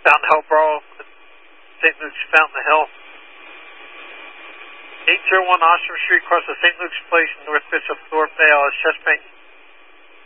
Fountain Hill Borough, St. Luke's Fountain Hill. 801 Ostrom Street, across the St. Luke's Place, North Bishop Thorpe Vale, Chesapeake